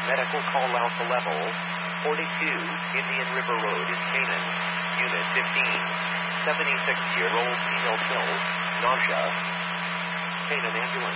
medical call out to level 42, Indian River Road in Canaan. Unit 15, 76-year-old female pills, nausea. Canaan ambulance.